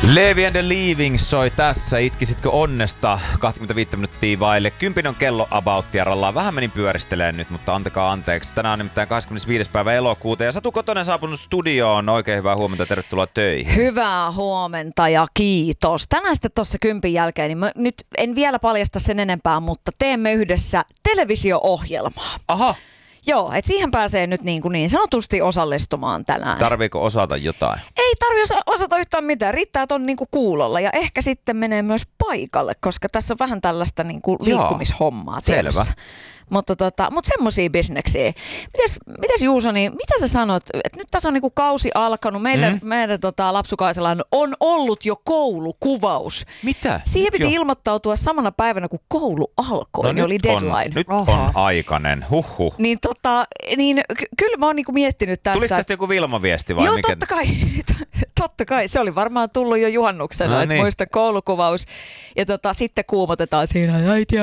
Levi and the Leaving soi tässä. Itkisitkö onnesta? 25 minuuttia vaille. 10 on kello about ja rallaan. Vähän menin pyöristelemään nyt, mutta antakaa anteeksi. Tänään on nimittäin 25. päivä elokuuta ja Satu Kotonen saapunut studioon. Oikein hyvää huomenta ja tervetuloa töihin. Hyvää huomenta ja kiitos. Tänään sitten tuossa 10 jälkeen, niin mä nyt en vielä paljasta sen enempää, mutta teemme yhdessä televisio-ohjelmaa. Aha. Joo, että siihen pääsee nyt niin sanotusti osallistumaan tänään. Tarviiko osata jotain? Ei tarvitse osata yhtään mitään, riittää ton kuulolla ja ehkä sitten menee myös paikalle, koska tässä on vähän tällaista liikkumishommaa tiedossa. Selvä. Mutta semmosia bisneksiä. Mites Juuso, niin mitä sä sanot, että nyt tässä on kausi alkanut, meidän lapsukaisella on ollut jo koulukuvaus. Mitä? Siihen piti ilmoittautua samana päivänä, kun koulu alkoi, niin oli deadline. Nyt on aikainen, huhhuh. Niin kyllä mä oon miettinyt tässä. Tuliko tästä joku Vilma-viesti vai joo, mikä? totta kai. Se oli varmaan tullut jo juhannuksena, että muista koulukuvaus. Ja sitten kuumotetaan siinä, äiti,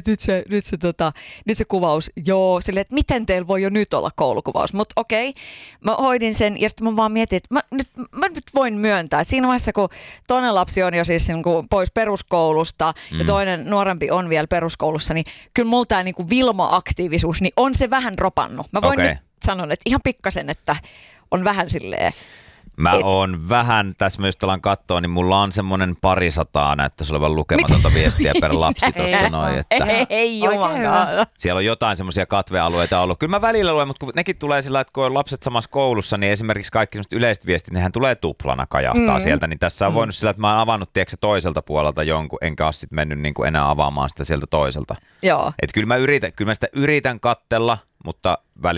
nyt se kuvaus. Joo, silleen, että miten teillä voi jo nyt olla koulukuvaus. Mutta okei, mä hoidin sen ja sitten mä vaan mietin, että mä nyt voin myöntää, että siinä vaiheessa, kun toinen lapsi on jo siis pois peruskoulusta ja toinen nuorempi on vielä peruskoulussa, niin kyllä mulla tää Vilma-aktiivisuus, niin on se vähän dropannut. Mä voin nyt sanoa, että ihan pikkasen, että on vähän silleen. Mä oon vähän, tässä myös alan katsoa, niin mulla on semmonen 200 näyttäisi olevan lukematonta viestiä per lapsi tuossa noin. Että ei jumankaan. Siellä on jotain semmoisia katvealueita ollut. Kyllä mä välillä luen, mutta kun nekin tulee sillä, että kun on lapset samassa koulussa, niin esimerkiksi kaikki semmoiset yleiset viestit, nehän tulee tuplana kajahtaa sieltä. Niin tässä on voinut sillä, että mä oon avannut toiselta puolelta jonkun, enkä ole sitten mennyt enää avaamaan sitä sieltä toiselta. Joo. Että kyllä mä sitä yritän katsella, mutta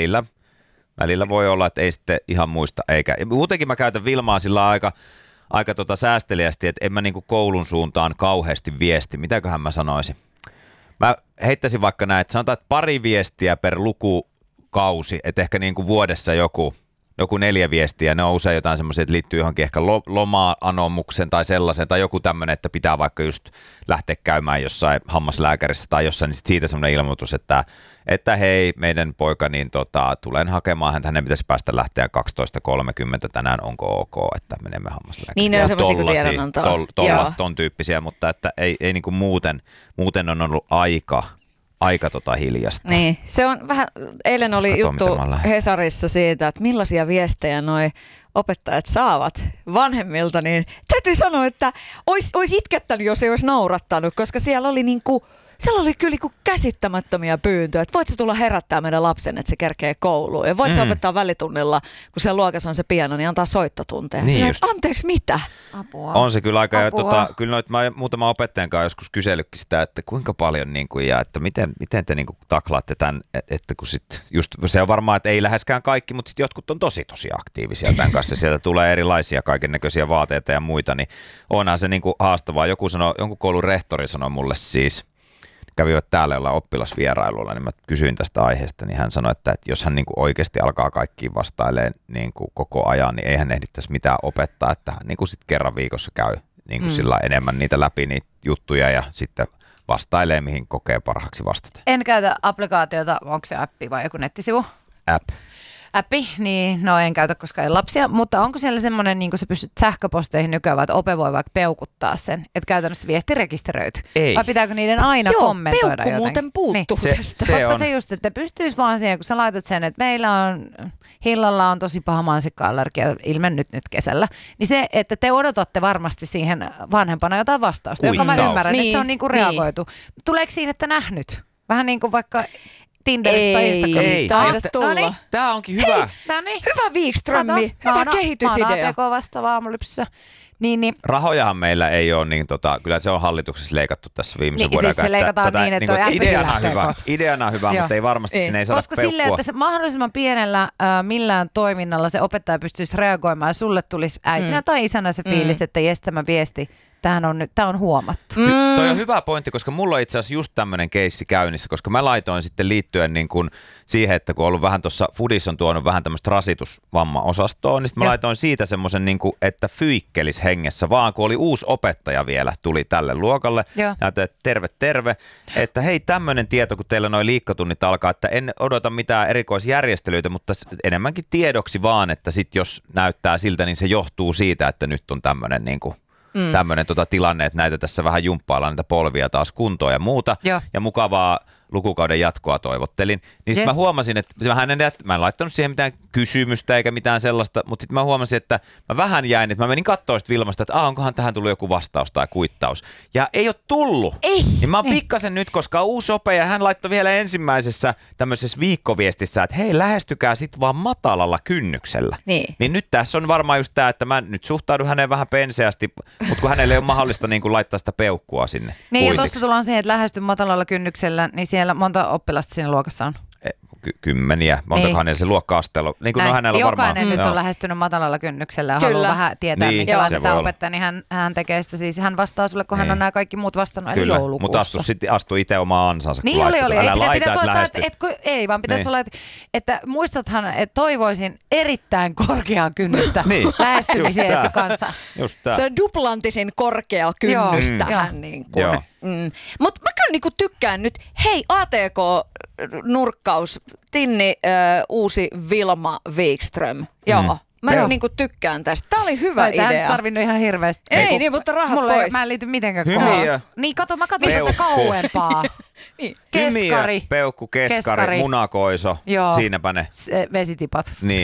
välillä voi olla, että ei sitten ihan muista eikä. Ja muutenkin mä käytän Vilmaa sillä aika säästeliästi, että en mä koulun suuntaan kauheasti viesti. Mitäköhän mä sanoisin? Mä heittäisin vaikka näin, että sanotaan, että 2 viestiä per lukukausi, että ehkä vuodessa joku 4 viestiä. Ne on usein jotain semmoisia, että liittyy johonkin ehkä loma-anomuksen tai sellaiseen, tai joku tämmöinen, että pitää vaikka just lähteä käymään jossain hammaslääkärissä tai jossain, niin siitä semmoinen ilmoitus, että hei, meidän poika, niin tulen hakemaan häntä, hänen pitäisi päästä lähteä 12.30 tänään, onko ok, että menemme hammaslääkäriin. Niin ne on semmoisia kuin tiedonantoa. Ton tyyppisiä, mutta että ei muuten on ollut aika hiljasta. Niin, se on vähän, eilen oli juttu Hesarissa siitä, että millaisia viestejä noi opettajat saavat vanhemmilta, niin täytyy sanoa, että olisi itkettänyt, jos ei olisi naurattanut, koska siellä oli kyllä käsittämättömiä pyyntöjä, että voit sä tulla herättää meidän lapsen, että se kerkee kouluun. Ja voit sä opettaa välitunnilla, kun siellä luokassa on se piano, niin antaa soittotunteja. Niin sillä, anteeksi, mitä? Apua. On se kyllä aika. Kyllä mä muutama opettajan kanssa joskus kysellytkin sitä, että kuinka paljon ja että miten te taklaatte tämän, että kun sit just se on varmaan, että ei läheskään kaikki, mutta sitten jotkut on tosi aktiivisia tämän kanssa. Sieltä tulee erilaisia kaikennäköisiä vaateita ja muita, niin onhan se haastavaa. Jonkun koulun rehtori sanoi mulle siis, kävivät täällä jollain oppilasvierailulla, niin mä kysyin tästä aiheesta, niin hän sanoi, että jos hän oikeasti alkaa kaikkiin vastailemaan koko ajan, niin ei hän ehdittäisi mitään opettaa, että hän sitten kerran viikossa käy sillä enemmän niitä läpi niitä juttuja ja sitten vastailee, mihin kokee parhaaksi vastata. En käytä applikaatiota, onko se appi vai joku nettisivu? Appi, niin en käytä, koska ei lapsia, mutta onko siellä semmoinen, niin kuin sä pystyt sähköposteihin nykyään, että Ope voi vaikka peukuttaa sen, että käytännössä viesti rekisteröity? Ei. Vai pitääkö niiden aina kommentoida jotenkin? Joo, peukku muuten puuttuu tästä. Koska se just, että pystyisi vaan siihen, kun sä laitat sen, että Hillalla on tosi paha mansikka-allergia ilmennyt nyt kesällä, niin se, että te odotatte varmasti siihen vanhempana jotain vastausta, joka mä ymmärrän, että se on reagoitu. Tuleeko siinä, että nähnyt? Vähän niin kuin vaikka Tinderistä tai Instagramista. Taida tulla. No niin. Tää onkin hyvä. Hyvä Wikströmmi, hyvä kehitysidea. Mä oon ATK vastaava aamulypsyssä. Niin. Rahojahan meillä ei ole, kyllä se on hallituksessa leikattu tässä viimeisen vuoden aikana. Siis se leikataan niin, että ideana on hyvä, mutta ei varmasti sinne ei saada koska peukkua. silleen, että se mahdollisimman pienellä millään toiminnalla se opettaja pystyisi reagoimaan ja sulle tulisi äitinä tai isänä se fiilis, että jes, tämä viesti, tämä on huomattu. Toi on hyvä pointti, koska mulla on itse asiassa just tämmöinen keissi käynnissä, koska mä laitoin sitten liittyen siihen, että kun on ollut vähän tuossa, Fudis on tuonut vähän tämmöistä rasitusvammaosastoa, niin mä laitoin siitä semmoisen, että fyikkelis hengessä, vaan kun oli uusi opettaja vielä, tuli tälle luokalle, näytän, että terve, että hei, tämmöinen tieto, kun teillä noi liikkatunnit alkaa, että en odota mitään erikoisjärjestelyitä, mutta enemmänkin tiedoksi vaan, että sit jos näyttää siltä, niin se johtuu siitä, että nyt on tämmöinen tämmöinen tilanne, että näitä tässä vähän jumppaillaan niitä polvia taas kuntoon ja muuta. Joo. Ja mukavaa lukukauden jatkoa toivottelin. Niin sitten mä huomasin, että mä en laittanut siihen mitään kysymystä eikä mitään sellaista, mutta sitten mä huomasin, että mä vähän jäin, että mä menin katsoa sitten Vilmasta, että onkohan tähän tullut joku vastaus tai kuittaus. Ja ei ole tullut. Niin mä oon pikkasen nyt, koska on uusi ope ja hän laittoi vielä ensimmäisessä tämmöisessä viikkoviestissä, että hei, lähestykää sit vaan matalalla kynnyksellä. Niin nyt tässä on varmaan just tää, että mä nyt suhtaudun häneen vähän penseästi, mutta kun hänelle ei ole mahdollista niin kuin laittaa sitä peukkua sinne. Niin ja tuossa tullaan siihen, että lähesty matalalla kynnyksellä, niin siellä monta oppilasta siinä luokassa on? Kymmeniä. Montakohan se luokka-asteella. Niin kuin hänellä jokainen varmaan, nyt on lähestynyt matalalla kynnyksellä ja haluaa vähän tietää, minkälainen tämä opettaja, niin hän tekee sitä siis. Hän vastaa sulle, kun hän on nämä kaikki muut vastannut, eli joulukuussa. Mutta astu itse omaa ansansa. Niin oli. Ei vaan pitäisi olla, että muistathan, että toivoisin erittäin korkeaa kynnystä lähestymisiesi kanssa. Se on duplantisin korkea kynnys tähän. Niin mutta mä kyllä niinku tykkään nyt, hei ATK-nurkkaus, Tinni, uusi Vilma Wikström. Joo. Mä niinku tykkään tästä. Tää oli hyvä idea. Tämä ei tarvinnut ihan hirveästi. Ei niin, mutta rahat pois. Mä en liity mitenkään kohdaan. Niin, mä katon tätä kauempaa. Keskari. Peukku, keskari, munakoiso. Siinäpä ne. Vesitipat. Niin.